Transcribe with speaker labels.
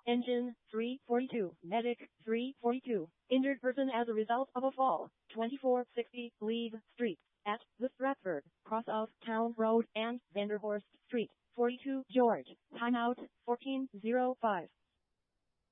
Speaker 1: Engine 342. Medic 342. Injured person as a result of a fall. 2460 Leave Street. At the Stratford, cross of Town Road and Vanderhorst Street. 42 George. Timeout 14:05.